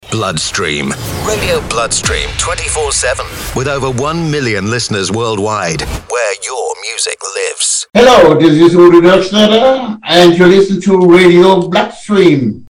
Bloodstream. Radio Bloodstream 24/7. With over 1 million listeners worldwide. Where your music lives. Hello, this is Uri Dockstader, and you listen to Radio Bloodstream.